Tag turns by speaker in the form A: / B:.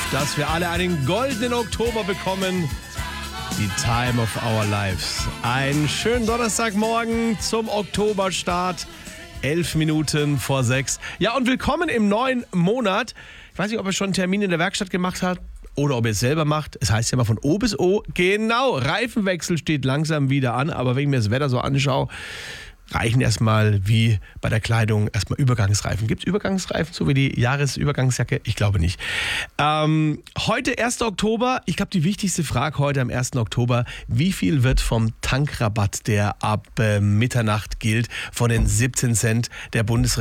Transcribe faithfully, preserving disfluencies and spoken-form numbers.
A: dass wir alle einen goldenen Oktober bekommen. Die Time of Our Lives. Einen schönen Donnerstagmorgen zum Oktoberstart. Elf Minuten vor sechs. Ja, und willkommen im neuen Monat. Ich weiß nicht, ob er schon einen Termin in der Werkstatt gemacht hat oder ob er es selber macht. Es heißt ja mal von O bis O. Genau, Reifenwechsel steht langsam wieder an. Aber wenn ich mir das Wetter so anschaue, reichen erstmal wie bei der Kleidung erstmal Übergangsreifen. Gibt es Übergangsreifen, so wie die Jahresübergangsjacke? Ich glaube nicht. Ähm, heute, erster Oktober. Ich glaube, die wichtigste Frage heute am ersten Oktober. Wie viel wird vom Tankrabatt, der ab äh, Mitternacht gilt, von den siebzehn Cent der Bundesregierung